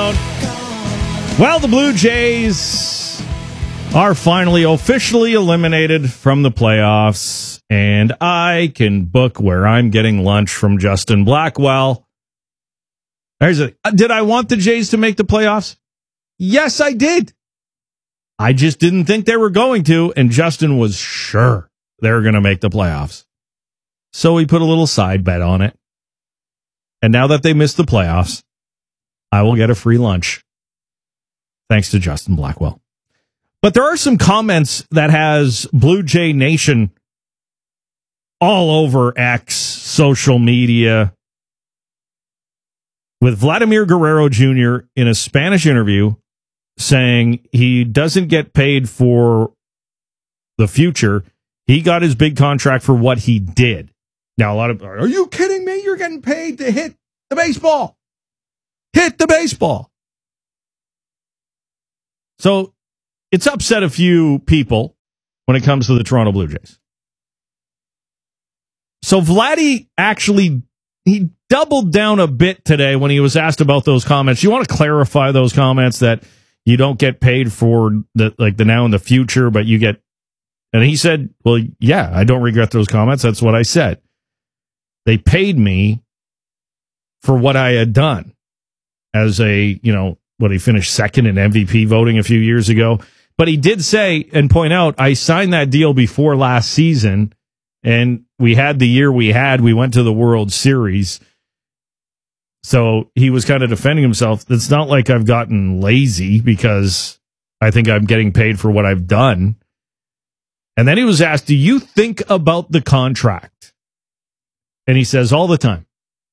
Zone. Well, the Blue Jays are finally officially eliminated from the playoffs, and I can book where I'm getting lunch from Justin Blackwell. Did I want the Jays to make the playoffs? Yes, I did. I just didn't think they were going to, and Justin was sure they were going to make the playoffs. So he put a little side bet on it. And now that they missed the playoffs, I will get a free lunch. Thanks to Justin Blackwell. But there are some comments that has Blue Jay Nation all over X, social media, with Vladimir Guerrero Jr. in a Spanish interview saying he doesn't get paid for the future. He got his big contract for what he did. Now, are you kidding me? You're getting paid to hit the baseball. Hit the baseball. So it's upset a few people when it comes to the Toronto Blue Jays. So Vladdy he doubled down a bit today when he was asked about those comments. You want to clarify those comments that you don't get paid for the now and the future, but you get, and he said, well, yeah, I don't regret those comments. That's what I said. They paid me for what I had done as he finished second in MVP voting a few years ago. But he did say and point out, I signed that deal before last season, and we had the year we had. We went to the World Series. So he was kind of defending himself. It's not like I've gotten lazy because I think I'm getting paid for what I've done. And then he was asked, do you think about the contract? And he says, all the time.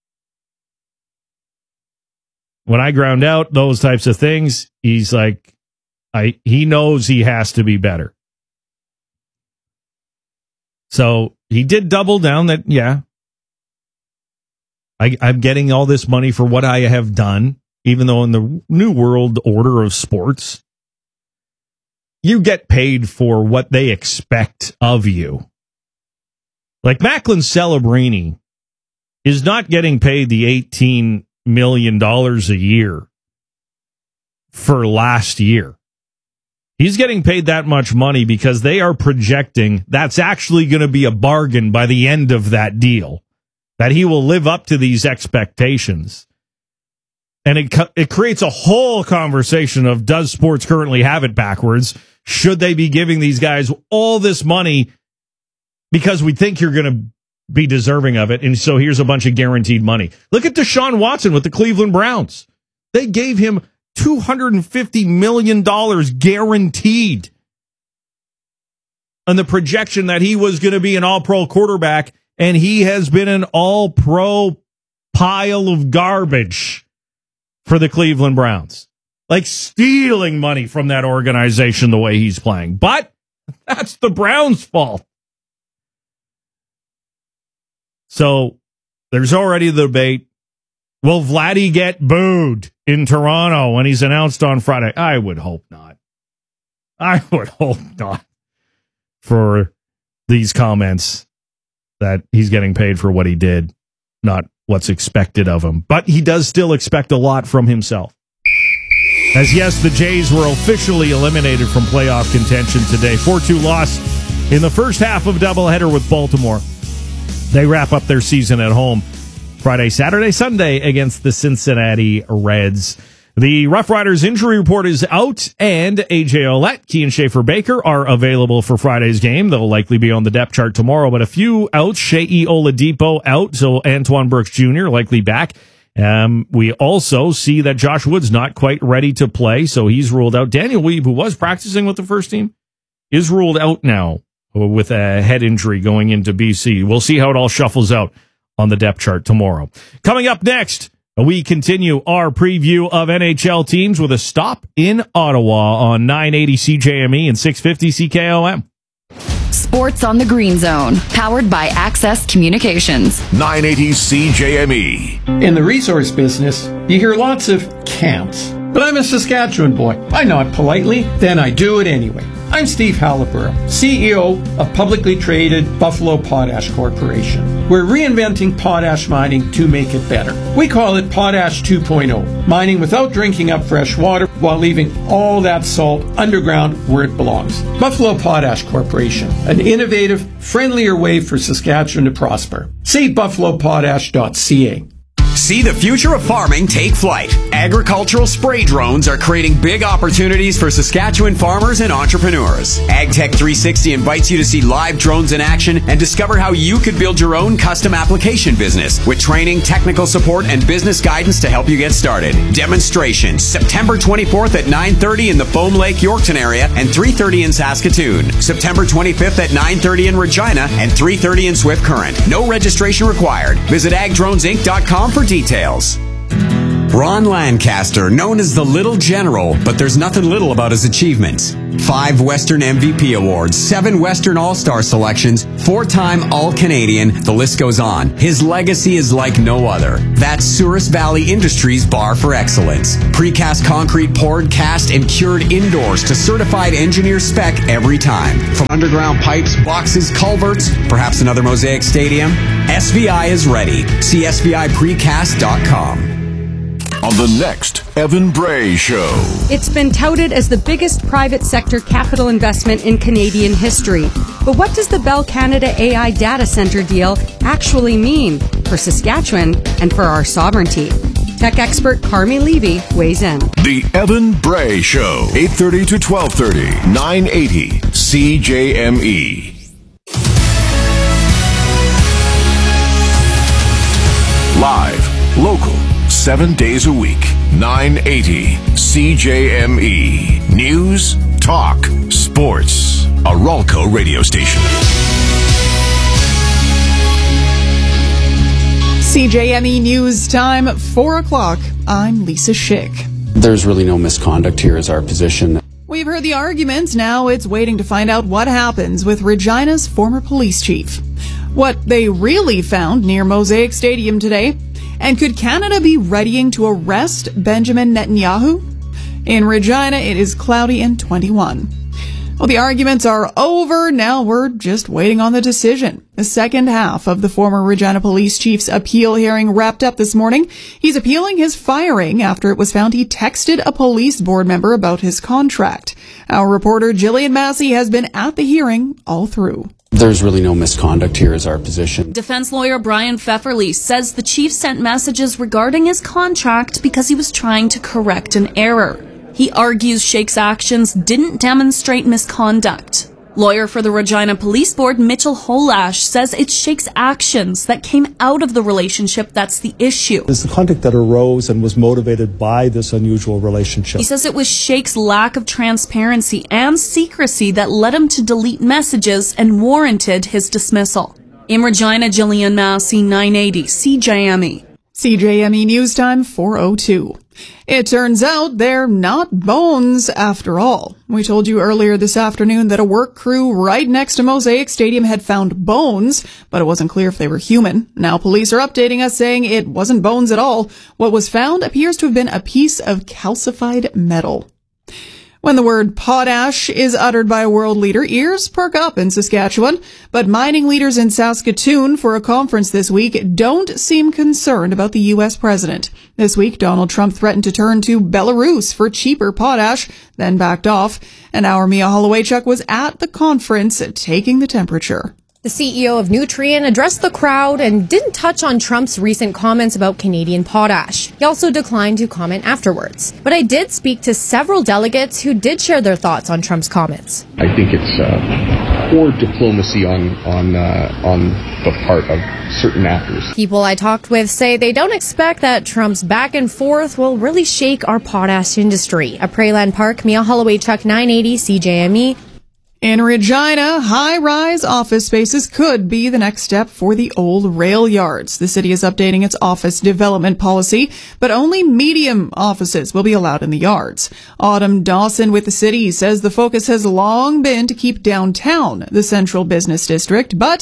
When I ground out those types of things, he's like, he knows he has to be better. So he did double down that, yeah, I'm getting all this money for what I have done, even though in the new world order of sports, you get paid for what they expect of you. Like Macklin Celebrini is not getting paid the $18 million a year for last year. He's getting paid that much money because they are projecting that's actually going to be a bargain by the end of that deal, that he will live up to these expectations. And it creates a whole conversation of, does sports currently have it backwards? Should they be giving these guys all this money because we think you're going to be deserving of it? And so here's a bunch of guaranteed money. Look at Deshaun Watson with the Cleveland Browns. They gave him $250 million guaranteed on the projection that he was going to be an all-pro quarterback, and he has been an all-pro pile of garbage for the Cleveland Browns. Like stealing money from that organization the way he's playing. But that's the Browns' fault. So there's already the debate. Will Vladdy get booed in Toronto when he's announced on Friday? I would hope not. I would hope not for these comments that he's getting paid for what he did, not what's expected of him. But he does still expect a lot from himself. As yes, the Jays were officially eliminated from playoff contention today. 4-2 loss in the first half of doubleheader with Baltimore. They wrap up their season at home Friday, Saturday, Sunday against the Cincinnati Reds. The Rough Riders injury report is out, and A.J. Ouellette, Kean Schaefer-Baker are available for Friday's game. They'll likely be on the depth chart tomorrow, but a few outs. Shea Oladipo out, so Antoine Brooks Jr. likely back. We also see that Josh Wood's not quite ready to play, so he's ruled out. Daniel Weeb, who was practicing with the first team, is ruled out now with a head injury going into BC. We'll see how it all shuffles out on the depth chart tomorrow. Coming up next, we continue our preview of NHL teams with a stop in Ottawa on 980 CJME and 650 CKOM. Sports on the Green Zone, powered by Access Communications. 980 CJME. In the resource business, you hear lots of can'ts. But I'm a Saskatchewan boy. I nod politely, then I do it anyway. I'm Steve Halliburton, CEO of publicly traded Buffalo Potash Corporation. We're reinventing potash mining to make it better. We call it Potash 2.0, mining without drinking up fresh water while leaving all that salt underground where it belongs. Buffalo Potash Corporation, an innovative, friendlier way for Saskatchewan to prosper. See buffalopotash.ca. See the future of farming take flight. Agricultural spray drones are creating big opportunities for Saskatchewan farmers and entrepreneurs. AgTech 360 invites you to see live drones in action and discover how you could build your own custom application business with training, technical support, and business guidance to help you get started. Demonstrations September 24th at 9:30 in the Foam Lake, Yorkton area and 3:30 in Saskatoon. September 25th at 9:30 in Regina and 3:30 in Swift Current. No registration required. Visit agdronesinc.com for details. Ron Lancaster, known as the Little General, but there's nothing little about his achievements. 5 Western MVP awards, 7 Western All-Star selections, 4-time All-Canadian, the list goes on. His legacy is like no other. That's Souris Valley Industries' bar for excellence. Precast concrete poured, cast, and cured indoors to certified engineer spec every time. From underground pipes, boxes, culverts, perhaps another Mosaic Stadium, SVI is ready. See SVIPrecast.com. On the next Evan Bray Show. It's been touted as the biggest private sector capital investment in Canadian history. But what does the Bell Canada AI data center deal actually mean for Saskatchewan and for our sovereignty? Tech expert Carmi Levy weighs in. The Evan Bray Show, 8:30 to 12:30, 980 CJME. Live, local, 7 days a week, 980 CJME. News, talk, sports. A Ralco radio station. CJME News Time, 4 o'clock. I'm Lisa Schick. There's really no misconduct here is our position. We've heard the arguments. Now it's waiting to find out what happens with Regina's former police chief. What they really found near Mosaic Stadium today. And could Canada be readying to arrest Benjamin Netanyahu? In Regina, it is cloudy and 21. Well, the arguments are over. Now we're just waiting on the decision. The second half of the former Regina police chief's appeal hearing wrapped up this morning. He's appealing his firing after it was found he texted a police board member about his contract. Our reporter Jillian Massey has been at the hearing all through. There's really no misconduct here is our position. Defense lawyer Brian Pfefferly says the chief sent messages regarding his contract because he was trying to correct an error. He argues Shake's actions didn't demonstrate misconduct. Lawyer for the Regina Police Board, Mitchell Holash, says it's Shake's actions that came out of the relationship that's the issue. It's the conduct that arose and was motivated by this unusual relationship. He says it was Shake's lack of transparency and secrecy that led him to delete messages and warranted his dismissal. In Regina, Jillian Massey, 980 CJME. CJME News Time, 4:02. It turns out they're not bones after all. We told you earlier this afternoon that a work crew right next to Mosaic Stadium had found bones, but it wasn't clear if they were human. Now police are updating us saying it wasn't bones at all. What was found appears to have been a piece of calcified metal. When the word potash is uttered by a world leader, ears perk up in Saskatchewan. But mining leaders in Saskatoon for a conference this week don't seem concerned about the U.S. president. This week, Donald Trump threatened to turn to Belarus for cheaper potash, then backed off. And our Mia Hollowaychuk was at the conference taking the temperature. The CEO of Nutrien addressed the crowd and didn't touch on Trump's recent comments about Canadian potash. He also declined to comment afterwards. But I did speak to several delegates who did share their thoughts on Trump's comments. I think it's poor diplomacy on the part of certain actors. People I talked with say they don't expect that Trump's back and forth will really shake our potash industry. At Prairie Park, Mia Hollowaychuk, 980 CJME. In Regina, high-rise office spaces could be the next step for the old rail yards. The city is updating its office development policy, but only medium offices will be allowed in the yards. Autumn Dawson with the city says the focus has long been to keep downtown the central business district, but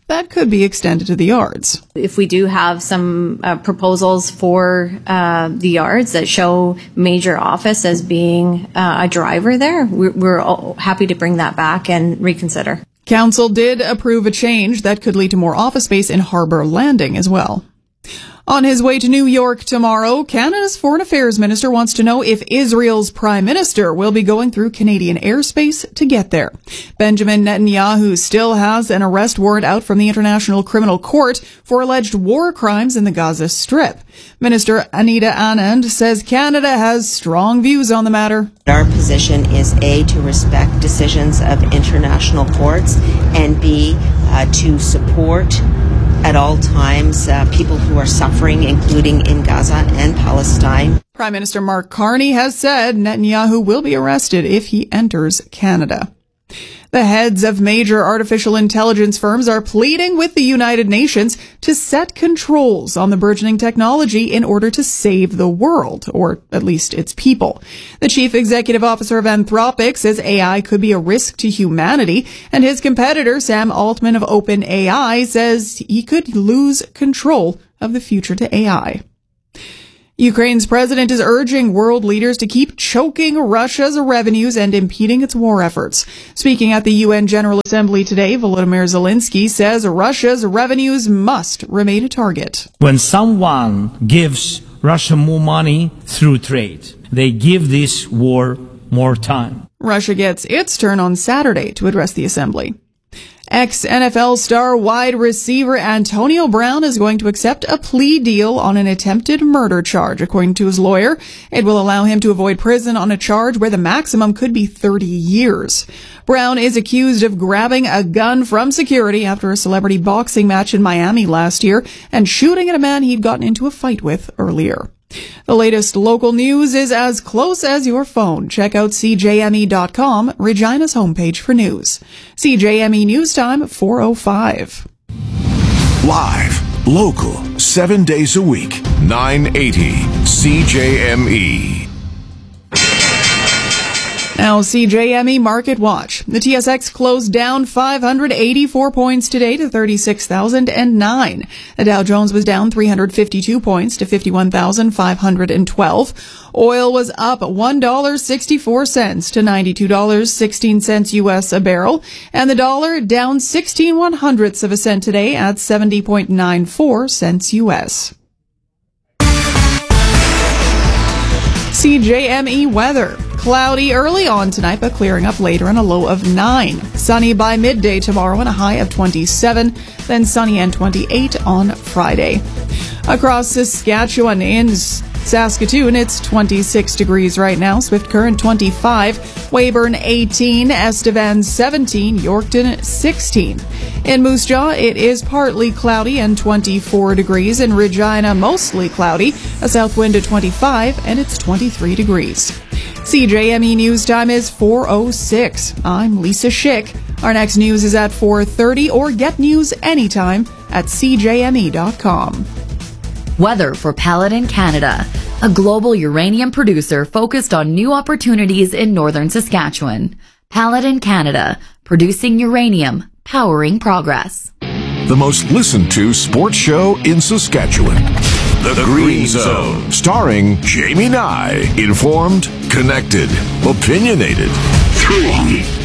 that could be extended to the yards. If we do have some proposals for the yards that show major office as being a driver there, we're all happy to bring that back and reconsider. Council did approve a change that could lead to more office space in Harbour Landing as well. On his way to New York tomorrow, Canada's Foreign Affairs Minister wants to know if Israel's Prime Minister will be going through Canadian airspace to get there. Benjamin Netanyahu still has an arrest warrant out from the International Criminal Court for alleged war crimes in the Gaza Strip. Minister Anita Anand says Canada has strong views on the matter. Our position is A, to respect decisions of international courts, and B, to support at all times people who are suffering, including in Gaza and Palestine. Prime Minister Mark Carney has said Netanyahu will be arrested if he enters Canada. The heads of major artificial intelligence firms are pleading with the United Nations to set controls on the burgeoning technology in order to save the world, or at least its people. The chief executive officer of Anthropic says AI could be a risk to humanity, and his competitor, Sam Altman of OpenAI, says he could lose control of the future to AI. Ukraine's president is urging world leaders to keep choking Russia's revenues and impeding its war efforts. Speaking at the UN General Assembly today, Volodymyr Zelensky says Russia's revenues must remain a target. When someone gives Russia more money through trade, they give this war more time. Russia gets its turn on Saturday to address the assembly. Ex-NFL star wide receiver Antonio Brown is going to accept a plea deal on an attempted murder charge. According to his lawyer, it will allow him to avoid prison on a charge where the maximum could be 30 years. Brown is accused of grabbing a gun from security after a celebrity boxing match in Miami last year and shooting at a man he'd gotten into a fight with earlier. The latest local news is as close as your phone. Check out CJME.com, Regina's homepage for news. CJME News Time, 4:05. Live, local, 7 days a week, 980 CJME. Now, CJME Market Watch. The TSX closed down 584 points today to 36,009. The Dow Jones was down 352 points to 51,512. Oil was up $1.64 to $92.16 U.S. a barrel. And the dollar down 16/100ths of a cent today at 70.94 cents U.S. CJME weather. Cloudy early on tonight, but clearing up later and a low of 9. Sunny by midday tomorrow and a high of 27. Then sunny and 28 on Friday. Across Saskatchewan, in Saskatoon, it's 26 degrees right now. Swift Current 25. Weyburn 18. Estevan 17. Yorkton 16. In Moose Jaw, it is partly cloudy and 24 degrees. In Regina, mostly cloudy. A south wind of 25 and it's 23 degrees. CJME News Time is 4:06. I'm Lisa Schick. Our next news is at 4:30 or get news anytime at CJME.com. Weather for Paladin Canada, a global uranium producer focused on new opportunities in northern Saskatchewan. Paladin Canada, producing uranium, powering progress. The most listened to sports show in Saskatchewan. The Green Zone, starring Jamie Nye. Informed, connected, opinionated. 3.